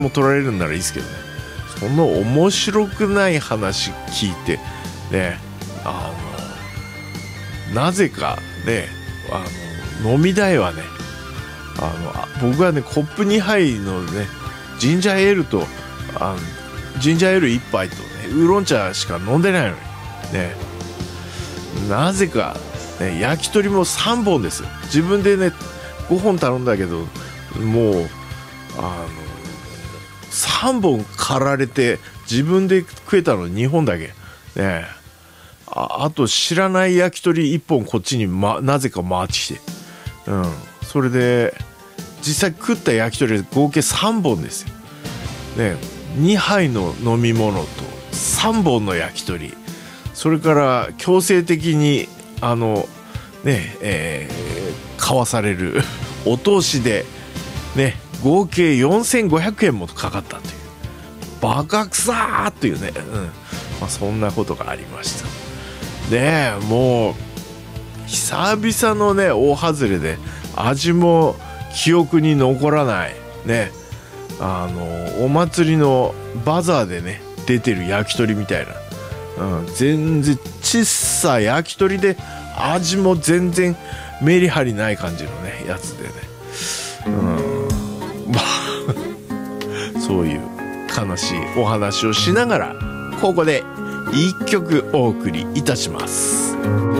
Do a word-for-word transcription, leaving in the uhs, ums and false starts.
も取られるんならいいですけどね、その面白くない話聞いてね、あのなぜかね、あの飲み代はね、あの僕はねコップにはいのねジンジャーエールとあのジンジャーエールいっぱいとねウーロン茶しか飲んでないのにね、なぜか、ね、焼き鳥もさんぼんですよ。自分でねごほん頼んだけどもうあのさんぼん狩られて自分で食えたのにほんだけね。 あ, あと知らない焼き鳥いっぽんこっちに、ま、なぜか回ってきて、うん、それで実際食った焼き鳥で合計さんぼんですよ、ね、にはいの飲み物とさんぼんの焼き鳥、それから強制的にあのねえー、買わされるお通しでね合計よんせんごひゃくえんもかかったというバカくさーというね、うんまあ、そんなことがありましたね。もう久々のね大外れで味も記憶に残らないね、あのお祭りのバザーでね出てる焼き鳥みたいな、うん、全然小さい焼き鳥で味も全然メリハリない感じのねやつでね、うんまあそういう悲しいお話をしながらここで一曲お送りいたします。